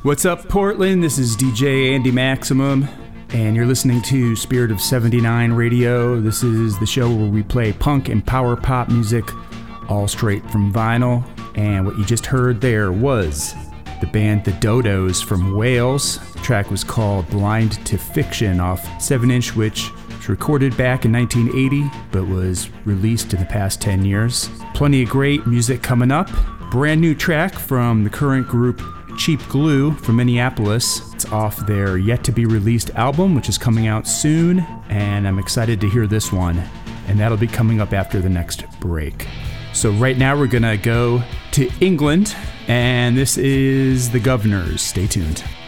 What's up, Portland? This is DJ Andy Maximum, and you're listening to Spirit of 79 Radio. This is the show where we play punk and power pop music, all straight from vinyl. And what you just heard there was the band The Dodos from Wales. The track was called Blind to Fiction off 7-inch, which was recorded back in 1980, but was released in the past 10 years. Plenty of great music coming up. Brand new track from the current group Cheap Glue from Minneapolis. It's off their yet-to-be-released album, which is coming out soon, and I'm excited to hear this one. And that'll be coming up after the next break. So right now we're going to go to England, and this is The Governors. Stay tuned.